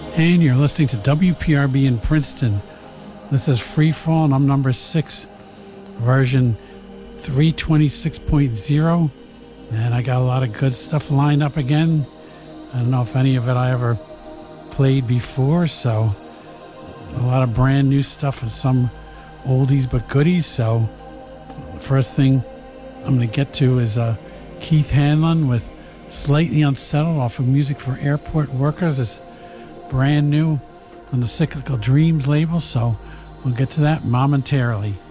And you're listening to WPRB in Princeton. This is Free Fall, and I'm number 6, version 326.0. And I got a lot of good stuff lined up again. I don't know if any of it I ever played before, so a lot of brand new stuff and some oldies but goodies. So the first thing I'm going to get to is Keith Hanlon with Slightly Unsettled off of Music for Airport Workers. It's brand new on the Cyclical Dreams label, so we'll get to that momentarily.